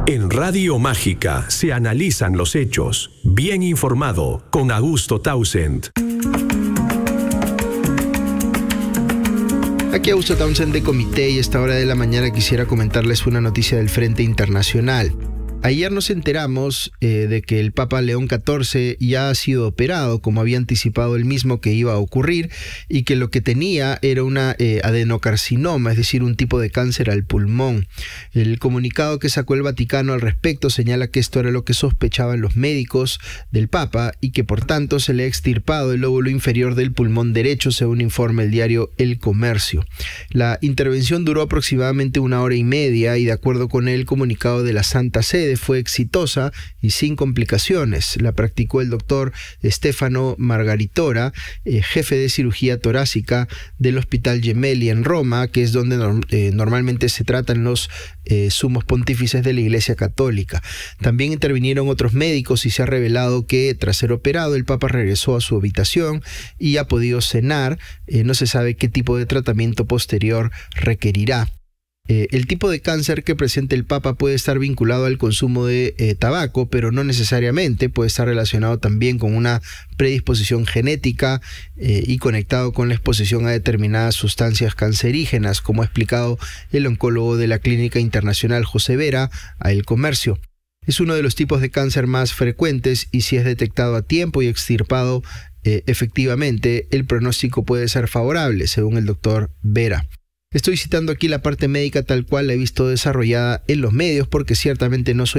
En Radio Mágica se analizan los hechos. Bien informado con Augusto Townsend. Aquí Augusto Townsend de Comité, y a esta hora de la mañana quisiera comentarles una noticia del Frente Internacional. Ayer nos enteramos de que el Papa León XIV ya ha sido operado, como había anticipado él mismo que iba a ocurrir, y que lo que tenía era una adenocarcinoma, es decir, un tipo de cáncer al pulmón. El comunicado que sacó el Vaticano al respecto señala que esto era lo que sospechaban los médicos del Papa y que por tanto se le ha extirpado el lóbulo inferior del pulmón derecho, según informa el diario El Comercio. La intervención duró aproximadamente 1 hora y media y, de acuerdo con el comunicado de la Santa Sede, fue exitosa y sin complicaciones. La practicó el doctor Stefano Margaritora, jefe de cirugía torácica del Hospital Gemelli en Roma, que es donde normalmente se tratan los sumos pontífices de la Iglesia Católica. También intervinieron otros médicos y se ha revelado que tras ser operado el Papa regresó a su habitación y ha podido cenar. No se sabe qué tipo de tratamiento posterior requerirá. El tipo de cáncer que presenta el Papa puede estar vinculado al consumo de tabaco, pero no necesariamente. Puede estar relacionado también con una predisposición genética y conectado con la exposición a determinadas sustancias cancerígenas, como ha explicado el oncólogo de la Clínica Internacional José Vera a El Comercio. Es uno de los tipos de cáncer más frecuentes y si es detectado a tiempo y extirpado efectivamente, el pronóstico puede ser favorable, según el doctor Vera. Estoy citando aquí la parte médica tal cual la he visto desarrollada en los medios, porque ciertamente no soy